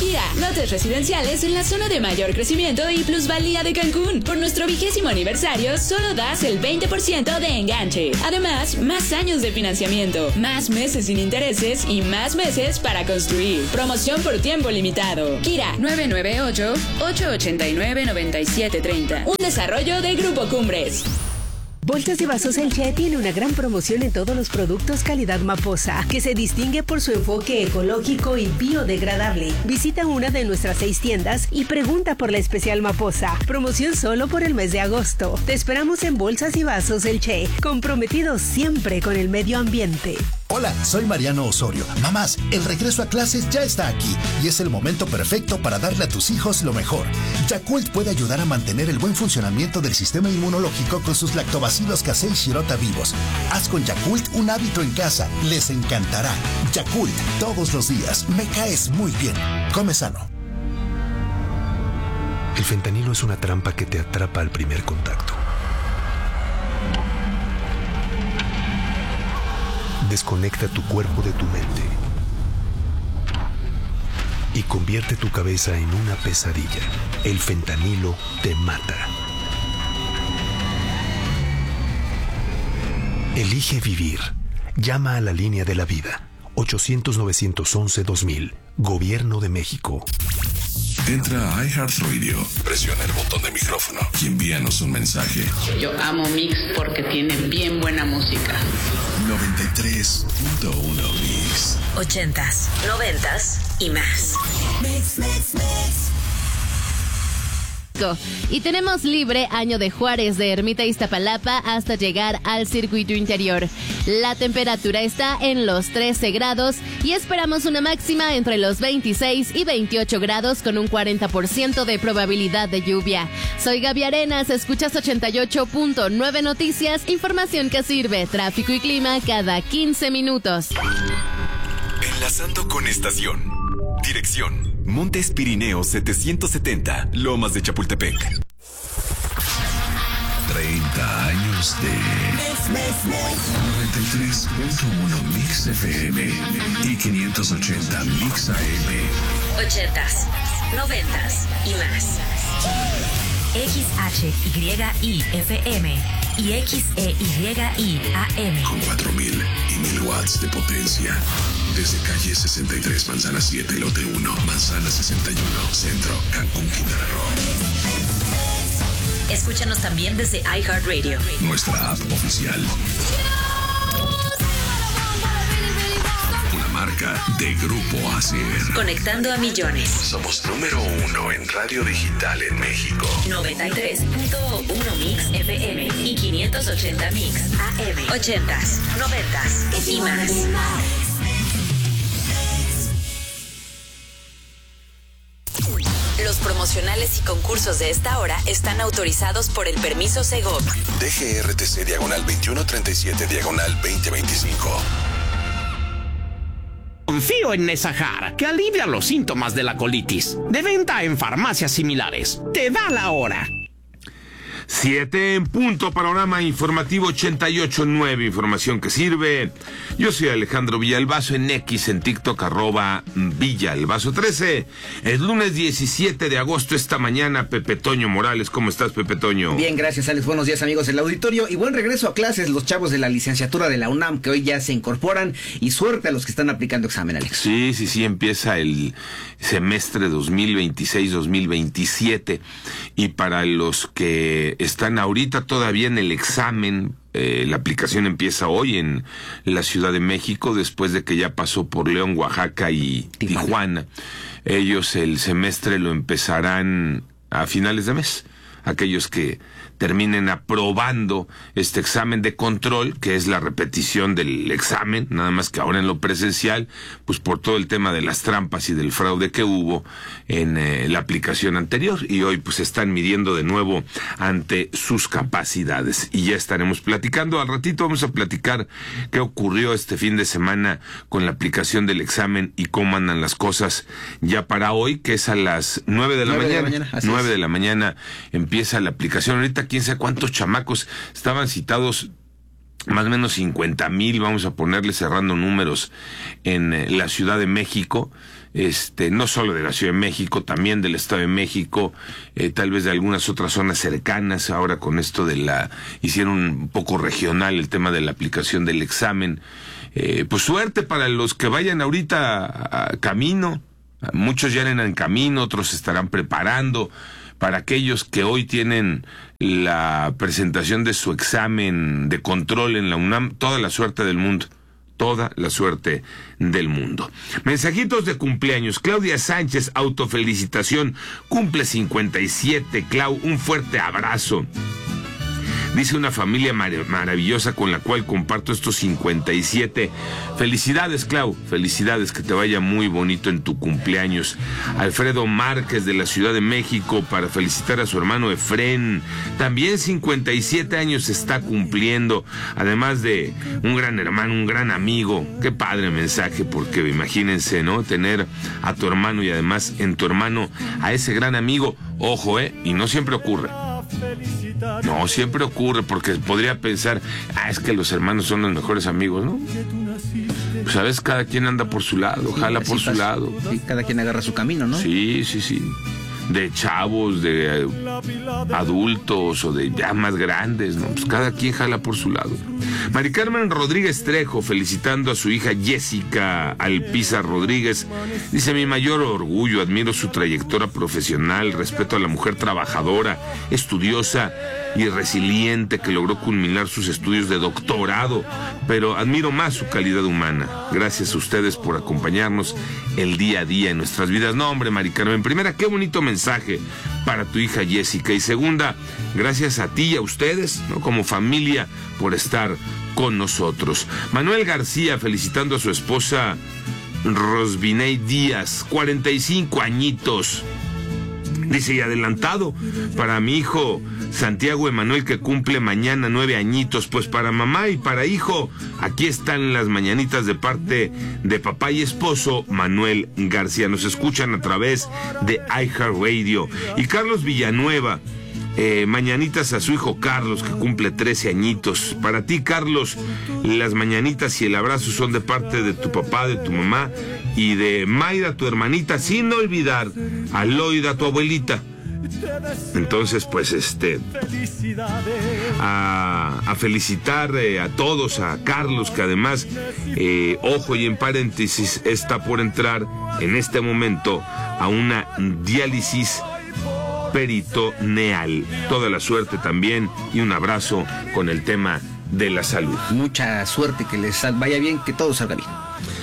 Kira, lotes residenciales en la zona de mayor crecimiento y plusvalía de Cancún. Por nuestro 20º aniversario, solo das el 20% de enganche. Además, más años de financiamiento, más meses sin intereses y más meses para construir. Promoción por tiempo limitado. Kira, 998-889-9730. Un desarrollo de Grupo Cumbres. Bolsas y Vasos El Che tiene una gran promoción en todos los productos calidad Maposa, que se distingue por su enfoque ecológico y biodegradable. Visita una de nuestras 6 tiendas y pregunta por la especial Maposa. Promoción solo por el mes de agosto. Te esperamos en Bolsas y Vasos El Che, comprometidos siempre con el medio ambiente. Hola, soy Mariano Osorio. Mamás, el regreso a clases ya está aquí y es el momento perfecto para darle a tus hijos lo mejor. Yakult puede ayudar a mantener el buen funcionamiento del sistema inmunológico con sus lactobacilos casei shirota vivos. Haz con Yakult un hábito en casa. Les encantará. Yakult, todos los días. Me caes muy bien. Come sano. El fentanilo es una trampa que te atrapa al primer contacto. Desconecta tu cuerpo de tu mente y convierte tu cabeza en una pesadilla. El fentanilo te mata. Elige vivir. Llama a la línea de la vida. 800-911-2000. Gobierno de México. Entra a iHeartRadio, presiona el botón de micrófono y envíanos un mensaje. Yo amo Mix porque tiene bien buena música. 93.1 Mix. 80s, 90s y más. Mix, mix, mix. Y tenemos libre Año de Juárez de Ermita Iztapalapa hasta llegar al circuito interior. La temperatura está en los 13 grados y esperamos una máxima entre los 26 y 28 grados con un 40% de probabilidad de lluvia. Soy Gaby Arenas, escuchas 88.9 Noticias, información que sirve, tráfico y clima cada 15 minutos. Enlazando con estación. Dirección: Montes Pirineos 770, Lomas de Chapultepec. 30 años de 93.1 Mix FM y 580 Mix AM. 80s, 90s y más. XHYIFM y XEYIAM. Con 4.000 y 1.000 watts de potencia. Desde calle 63, Manzana 7, Lote 1, Manzana 61, Centro, Cancún, Quintana Roo. Escúchanos también desde iHeartRadio. Nuestra app oficial. Una marca de Grupo ACR. Conectando a millones. Somos número 1 en radio digital en México. 93.1 Mix FM y 580 Mix AM. 80s, 90s y más. Los promocionales y concursos de esta hora están autorizados por el permiso Segov. DGRTC /27/2025. Confío en Nesahar, que alivia los síntomas de la colitis. De venta en farmacias similares. Te da la hora. 7 en punto, panorama informativo 88.9, información que sirve. Yo soy Alejandro Villalbazo, en X, en TikTok, @Villalbazo13. Es lunes 17 de agosto, esta mañana, Pepe Toño Morales. ¿Cómo estás, Pepe Toño? Bien, gracias, Alex. Buenos días, amigos del auditorio, y buen regreso a clases los chavos de la licenciatura de la UNAM, que hoy ya se incorporan, y suerte a los que están aplicando examen, Alex. Sí, empieza el semestre 2026-2027, y para los que están ahorita todavía en el examen, la aplicación empieza hoy en la Ciudad de México, después de que ya pasó por León, Oaxaca y Tijuana. Ellos el semestre lo empezarán a finales de mes. Aquellos que terminen aprobando este examen de control, que es la repetición del examen, nada más que ahora en lo presencial, pues por todo el tema de las trampas y del fraude que hubo en la aplicación anterior, y hoy pues están midiendo de nuevo ante sus capacidades, y ya estaremos platicando. Al ratito vamos a platicar qué ocurrió este fin de semana con la aplicación del examen y cómo andan las cosas ya para hoy, que es a las 9 de la mañana. 9 de la mañana empieza la aplicación. Ahorita quién sabe cuántos chamacos estaban citados, más o menos 50,000, vamos a ponerle cerrando números, en la Ciudad de México. no solo de la Ciudad de México, también del Estado de México, tal vez de algunas otras zonas cercanas. Ahora con esto hicieron un poco regional el tema de la aplicación del examen. Pues suerte para los que vayan ahorita a camino. Muchos ya andan en camino, otros se estarán preparando. Para aquellos que hoy tienen la presentación de su examen de control en la UNAM, toda la suerte del mundo. Toda la suerte del mundo. Mensajitos de cumpleaños. Claudia Sánchez, autofelicitación. Cumple 57. Clau, un fuerte abrazo. Dice una familia maravillosa con la cual comparto estos 57. Felicidades, Clau. Felicidades, que te vaya muy bonito en tu cumpleaños. Alfredo Márquez de la Ciudad de México para felicitar a su hermano Efrén. También 57 años está cumpliendo. Además de un gran hermano, un gran amigo. Qué padre mensaje, porque imagínense, ¿no? Tener a tu hermano y además en tu hermano a ese gran amigo. Ojo, y no siempre ocurre. No, siempre ocurre, porque podría pensar, es que los hermanos son los mejores amigos, ¿no? Pues, ¿sabes? Cada quien anda por su lado, jala por su lado. Sí, cada quien agarra su camino, ¿no? Sí. De chavos, de adultos o de ya más grandes, ¿no? Pues cada quien jala por su lado. Mari Carmen Rodríguez Trejo, felicitando a su hija Jessica Alpiza Rodríguez. Dice: mi mayor orgullo, admiro su trayectoria profesional, respeto a la mujer trabajadora, estudiosa y resiliente que logró culminar sus estudios de doctorado, pero admiro más su calidad humana. Gracias a ustedes por acompañarnos el día a día en nuestras vidas. No, hombre, Mari Carmen, primera, qué bonito mensaje para tu hija Jessica, y segunda, gracias a ti y a ustedes, ¿no? Como familia, por estar con nosotros. Manuel García, felicitando a su esposa Rosviney Díaz, 45 añitos. Dice: y adelantado para mi hijo Santiago Emanuel, que cumple mañana 9 añitos. Pues para mamá y para hijo, aquí están las mañanitas de parte de papá y esposo Manuel García. Nos escuchan a través de iHeartRadio. Y Carlos Villanueva, mañanitas a su hijo Carlos, que cumple 13 añitos. Para ti, Carlos, las mañanitas y el abrazo son de parte de tu papá, de tu mamá y de Mayra, tu hermanita, sin olvidar a Loida, tu abuelita. Entonces, pues, a felicitar a todos, a Carlos, que además, ojo, y en paréntesis, está por entrar en este momento a una diálisis peritoneal. Toda la suerte también y un abrazo con el tema de la salud. Mucha suerte, que les vaya bien, que todo salga bien.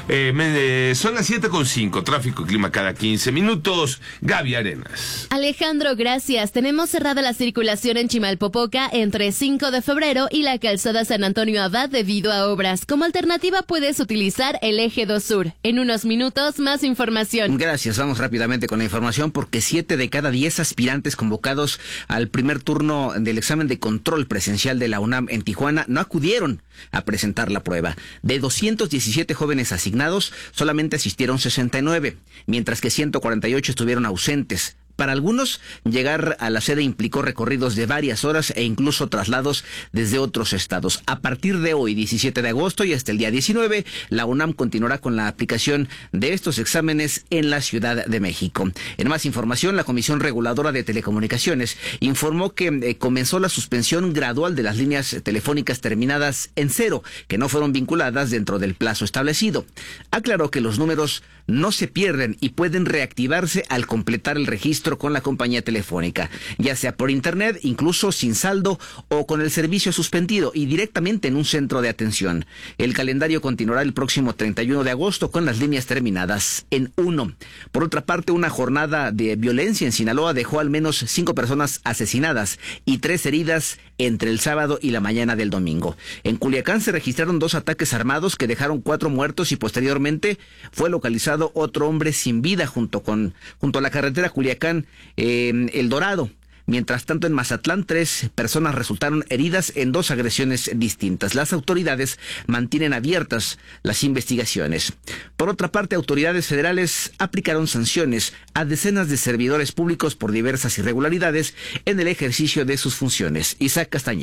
Son las 7:05, tráfico y clima cada 15 minutos. Gaby Arenas. Alejandro, gracias. Tenemos cerrada la circulación en Chimalpopoca entre 5 de febrero y la calzada San Antonio Abad debido a obras. Como alternativa puedes utilizar el eje 2 Sur. En unos minutos, más información. Gracias, vamos rápidamente con la información, porque 7 de cada 10 aspirantes convocados al primer turno del examen de control presencial de la UNAM en Tijuana no acudieron a presentar la prueba. De 217 jóvenes asignados, solamente asistieron 69, mientras que 148 estuvieron ausentes. Para algunos, llegar a la sede implicó recorridos de varias horas e incluso traslados desde otros estados. A partir de hoy, 17 de agosto y hasta el día 19, la UNAM continuará con la aplicación de estos exámenes en la Ciudad de México. En más información, la Comisión Reguladora de Telecomunicaciones informó que comenzó la suspensión gradual de las líneas telefónicas terminadas en 0, que no fueron vinculadas dentro del plazo establecido. Aclaró que los números no se pierden y pueden reactivarse al completar el registro con la compañía telefónica, ya sea por internet, incluso sin saldo o con el servicio suspendido y directamente en un centro de atención. El calendario continuará el próximo 31 de agosto con las líneas terminadas en 1. Por otra parte, una jornada de violencia en Sinaloa dejó al menos 5 personas asesinadas y 3 heridas entre el sábado y la mañana del domingo. En Culiacán se registraron 2 ataques armados que dejaron 4 muertos y posteriormente fue localizado otro hombre sin vida junto a la carretera Culiacán El Dorado. Mientras tanto, en Mazatlán, 3 personas resultaron heridas en 2 agresiones distintas. Las autoridades mantienen abiertas las investigaciones. Por otra parte, autoridades federales aplicaron sanciones a decenas de servidores públicos por diversas irregularidades en el ejercicio de sus funciones. Isaac Castañeda.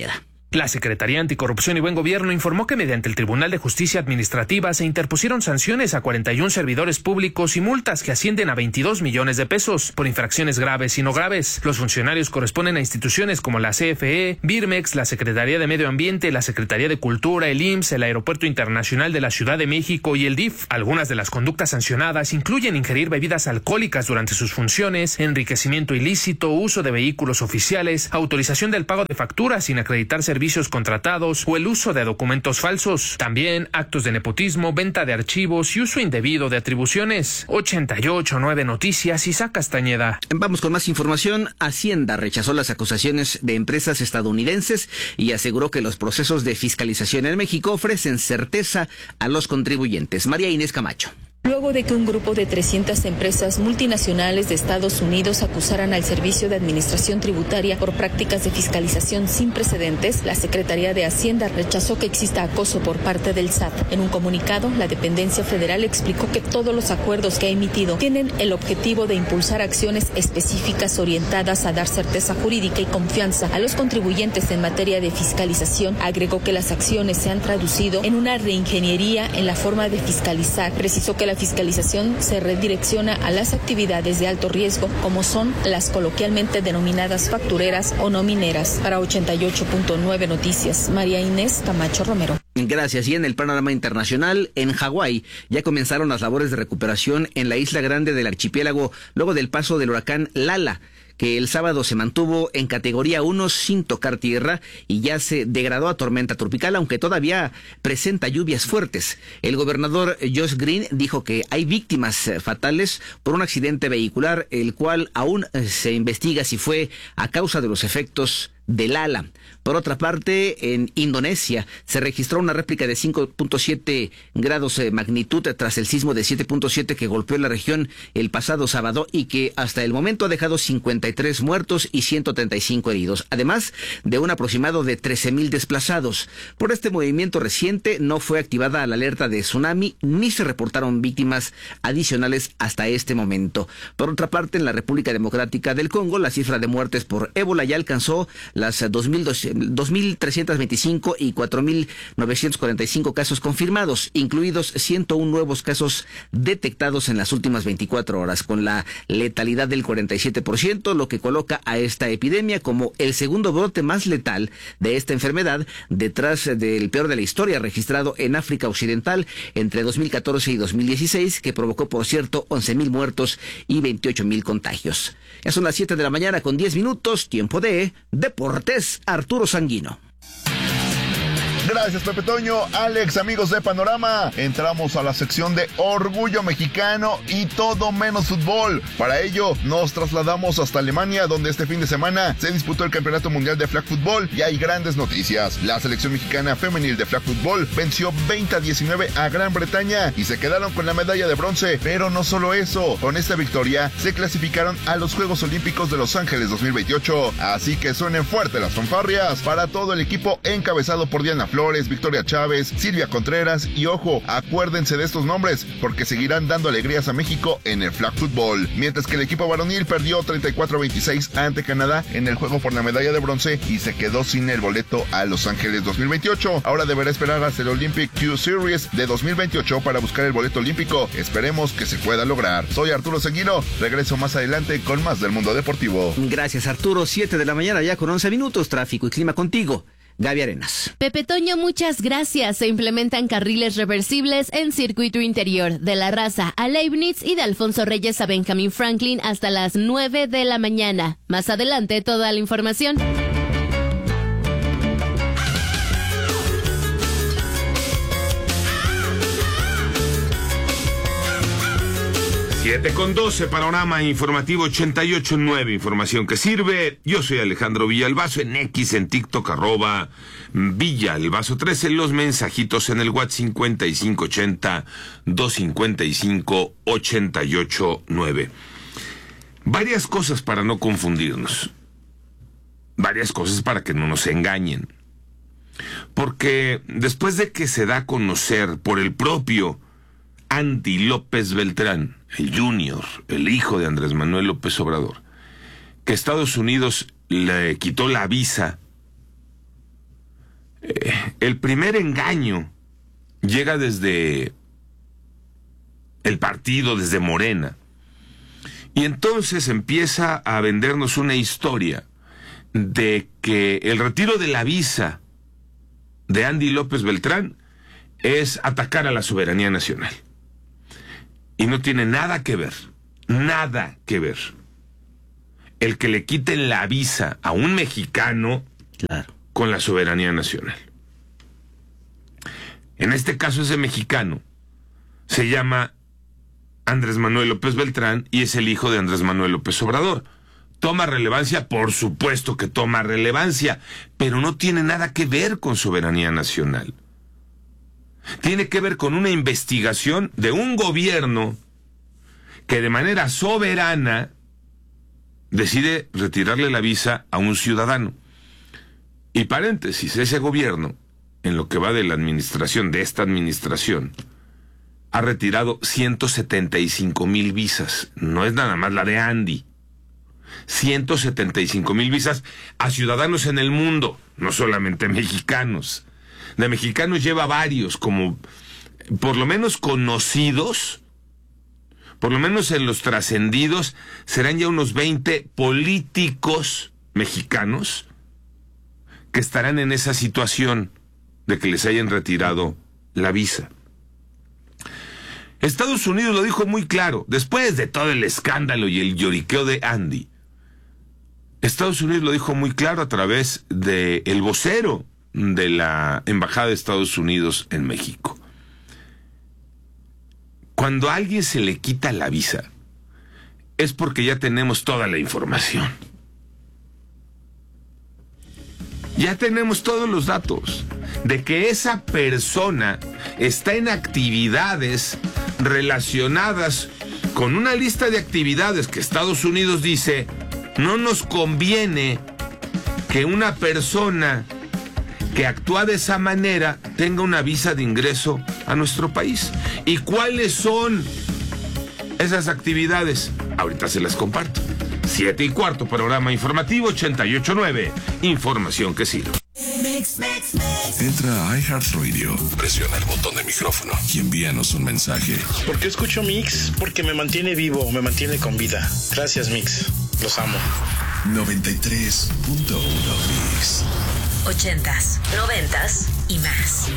La Secretaría Anticorrupción y Buen Gobierno informó que mediante el Tribunal de Justicia Administrativa se interpusieron sanciones a 41 servidores públicos y multas que ascienden a 22 millones de pesos por infracciones graves y no graves. Los funcionarios corresponden a instituciones como la CFE, Birmex, la Secretaría de Medio Ambiente, la Secretaría de Cultura, el IMSS, el Aeropuerto Internacional de la Ciudad de México y el DIF. Algunas de las conductas sancionadas incluyen ingerir bebidas alcohólicas durante sus funciones, enriquecimiento ilícito, uso de vehículos oficiales, autorización del pago de facturas sin acreditar servicios contratados o el uso de documentos falsos. También actos de nepotismo, venta de archivos y uso indebido de atribuciones. 88.9 Noticias, Isaac Castañeda. Vamos con más información. Hacienda rechazó las acusaciones de empresas estadounidenses y aseguró que los procesos de fiscalización en México ofrecen certeza a los contribuyentes. María Inés Camacho. Luego de que un grupo de 300 empresas multinacionales de Estados Unidos acusaran al Servicio de Administración Tributaria por prácticas de fiscalización sin precedentes, la Secretaría de Hacienda rechazó que exista acoso por parte del SAT. En un comunicado, la dependencia federal explicó que todos los acuerdos que ha emitido tienen el objetivo de impulsar acciones específicas orientadas a dar certeza jurídica y confianza a los contribuyentes en materia de fiscalización. Agregó que las acciones se han traducido en una reingeniería en la forma de fiscalizar. Precisó que la fiscalización se redirecciona a las actividades de alto riesgo, como son las coloquialmente denominadas factureras o no mineras. Para 88.9 Noticias, María Inés Camacho Romero. Gracias. Y en el panorama internacional, en Hawái ya comenzaron las labores de recuperación en la isla grande del archipiélago luego del paso del huracán Lala, que el sábado se mantuvo en categoría 1 sin tocar tierra y ya se degradó a tormenta tropical, aunque todavía presenta lluvias fuertes. El gobernador Josh Green dijo que hay víctimas fatales por un accidente vehicular, el cual aún se investiga si fue a causa de los efectos del Lala. Por otra parte, en Indonesia se registró una réplica de 5.7 grados de magnitud tras el sismo de 7.7 que golpeó la región el pasado sábado y que hasta el momento ha dejado 53 muertos y 135 heridos, además de un aproximado de 13,000 desplazados. Por este movimiento reciente no fue activada la alerta de tsunami ni se reportaron víctimas adicionales hasta este momento. Por otra parte, en la República Democrática del Congo, la cifra de muertes por ébola ya alcanzó las 2.325 y 4.945 casos confirmados, incluidos 101 nuevos casos detectados en las últimas 24 horas, con la letalidad del 47%, lo que coloca a esta epidemia como el segundo brote más letal de esta enfermedad, detrás del peor de la historia registrado en África Occidental entre 2014 y 2016, que provocó, por cierto, 11,000 muertos y 28,000 contagios. Ya son las 7 de la mañana con 10 minutos, tiempo de Deportes, Arturo Sanguino. Gracias, Pepe Toño. Alex, amigos de Panorama, entramos a la sección de Orgullo Mexicano y todo menos fútbol. Para ello, nos trasladamos hasta Alemania, donde este fin de semana se disputó el Campeonato Mundial de Flag Football y hay grandes noticias. La selección mexicana femenil de Flag Football venció 20-19 a Gran Bretaña y se quedaron con la medalla de bronce. Pero no solo eso, con esta victoria se clasificaron a los Juegos Olímpicos de Los Ángeles 2028. Así que suenen fuerte las fanfarrias para todo el equipo encabezado por Diana Flores, Victoria Chávez, Silvia Contreras y ojo, acuérdense de estos nombres porque seguirán dando alegrías a México en el flag football. Mientras que el equipo varonil perdió 34-26 ante Canadá en el juego por la medalla de bronce y se quedó sin el boleto a Los Ángeles 2028. Ahora deberá esperar hasta el Olympic Q Series de 2028 para buscar el boleto olímpico. Esperemos que se pueda lograr. Soy Arturo Seguino, regreso más adelante con más del mundo deportivo. Gracias, Arturo. 7 de la mañana ya con 11 minutos, tráfico y clima contigo, Gaby Arenas. Pepe Toño, muchas gracias. Se implementan carriles reversibles en circuito interior de La Raza a Leibniz y de Alfonso Reyes a Benjamin Franklin hasta las 9 de la mañana. Más adelante, toda la información. Siete con 12, panorama informativo 88.9, información que sirve. Yo soy Alejandro Villalbazo, en X, en TikTok, @Villalbazo13, los mensajitos en el WhatsApp 5580-255-889. Varias cosas para no confundirnos. Varias cosas para que no nos engañen. Porque después de que se da a conocer por el propio Andy López Beltrán, el Junior, el hijo de Andrés Manuel López Obrador, que Estados Unidos le quitó la visa El primer engaño llega desde el partido, desde Morena. Y entonces empieza a vendernos una historia de que el retiro de la visa de Andy López Beltrán es atacar a la soberanía nacional. Y no tiene nada que ver el que le quiten la visa a un mexicano con la soberanía nacional. En este caso, ese mexicano se llama Andrés Manuel López Beltrán y es el hijo de Andrés Manuel López Obrador. ¿Toma relevancia? Por supuesto que toma relevancia, pero no tiene nada que ver con soberanía nacional. Tiene que ver con una investigación de un gobierno que de manera soberana decide retirarle la visa a un ciudadano. Y paréntesis, ese gobierno, en lo que va de la administración, de esta administración, ha retirado 175,000 visas. No es nada más la de Andy. 175,000 visas a ciudadanos en el mundo, no solamente mexicanos. De mexicanos lleva varios, como por lo menos conocidos, por lo menos en los trascendidos, serán ya unos 20 políticos mexicanos que estarán en esa situación de que les hayan retirado la visa. Estados Unidos lo dijo muy claro, después de todo el escándalo y el lloriqueo de Andy. Estados Unidos lo dijo muy claro a través del vocero de la Embajada de Estados Unidos en México. Cuando a alguien se le quita la visa, es porque ya tenemos toda la información. Ya tenemos todos los datos de que esa persona está en actividades relacionadas con una lista de actividades que Estados Unidos dice: no nos conviene que una persona que actúa de esa manera tenga una visa de ingreso a nuestro país. ¿Y cuáles son esas actividades? Ahorita se las comparto. 7:15, programa informativo 88.9. Información que sirve. Entra a iHeartRadio, presiona el botón de micrófono y envíanos un mensaje. ¿Por qué escucho Mix? Porque me mantiene vivo, me mantiene con vida. Gracias, Mix. Los amo. 93.1 Mix. 80s, 90s y más.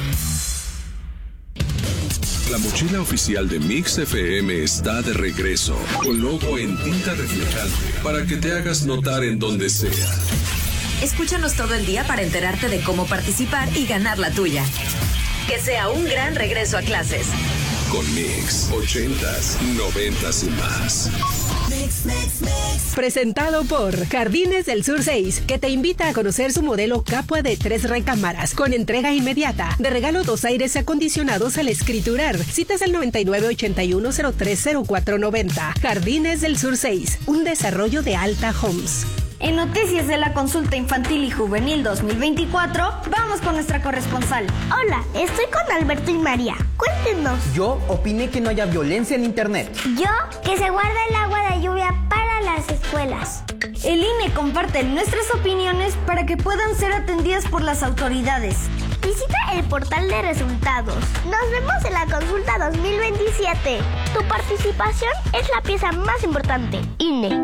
La mochila oficial de Mix FM está de regreso, con logo en tinta reflejante, para que te hagas notar en donde sea. Escúchanos todo el día para enterarte de cómo participar y ganar la tuya. Que sea un gran regreso a clases. Con Mix, 80s, 90s y más. Presentado por Jardines del Sur 6, que te invita a conocer su modelo Capua de 3 recámaras, con entrega inmediata. De regalo 2 aires acondicionados al escriturar. Citas al 9981030490. Jardines del Sur 6, un desarrollo de Alta Homes. En Noticias de la Consulta Infantil y Juvenil 2024, vamos con nuestra corresponsal. Hola, estoy con Alberto y María. Cuéntenos. Yo opiné que no haya violencia en Internet. Yo, que se guarda el agua de lluvia para las escuelas. El INE comparte nuestras opiniones para que puedan ser atendidas por las autoridades. Visita el portal de resultados. Nos vemos en la consulta 2027. Tu participación es la pieza más importante. INE.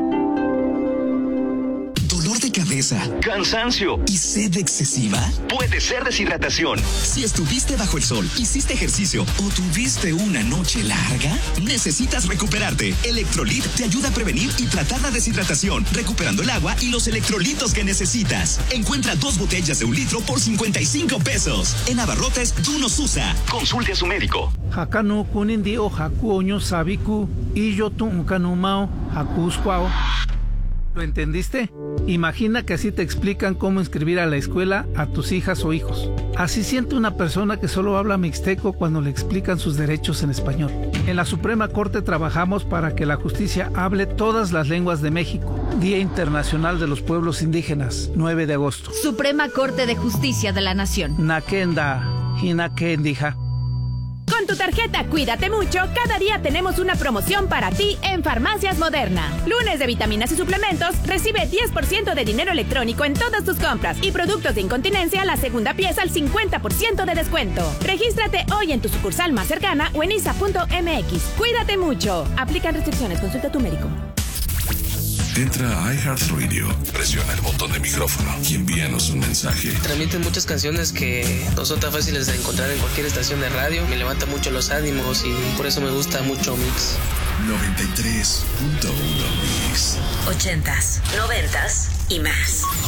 ¿Dolor de cabeza, cansancio y sed excesiva? Puede ser deshidratación. Si estuviste bajo el sol, hiciste ejercicio o tuviste una noche larga, necesitas recuperarte. Electrolit te ayuda a prevenir y tratar la deshidratación, recuperando el agua y los electrolitos que necesitas. Encuentra 2 botellas de 1 litro por 55 pesos. En Abarrotes, tú nos usa. Consulte a su médico. Hakanu kunindi o hakuoño sabiku y yo tunkanumao hakusquao. ¿Lo entendiste? Imagina que así te explican cómo inscribir a la escuela a tus hijas o hijos. Así siente una persona que solo habla mixteco cuando le explican sus derechos en español. En la Suprema Corte trabajamos para que la justicia hable todas las lenguas de México. Día Internacional de los Pueblos Indígenas, 9 de agosto. Suprema Corte de Justicia de la Nación. Nakenda, Hinakendija. Con tu tu tarjeta Cuídate Mucho, cada día tenemos una promoción para ti en Farmacias Moderna. Lunes de vitaminas y suplementos, recibe 10% de dinero electrónico en todas tus compras y productos de incontinencia, la segunda pieza al 50% de descuento. Regístrate hoy en tu sucursal más cercana o en isa.mx. Cuídate mucho. Aplican restricciones. Consulta a tu médico. Entra a iHeartRadio, presiona el botón de micrófono y envíanos un mensaje. Transmiten muchas canciones que no son tan fáciles de encontrar en cualquier estación de radio. Me levanta mucho los ánimos y por eso me gusta mucho Mix. 93.1 Mix. 80s, 90s y más.